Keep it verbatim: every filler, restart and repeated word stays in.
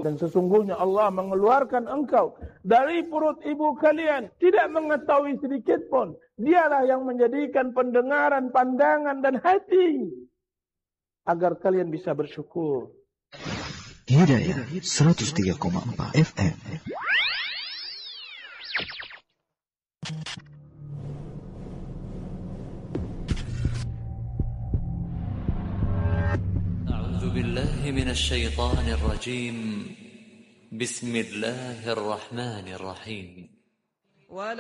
Dan sesungguhnya Allah mengeluarkan engkau dari perut ibu kalian tidak mengetahui sedikit pun. Dialah yang menjadikan pendengaran, pandangan dan hati agar kalian bisa bersyukur. Hidayah seratus tiga koma empat F M. أعوذ بالله من الشيطان الرجيم بسم الله الرحمن الرحيم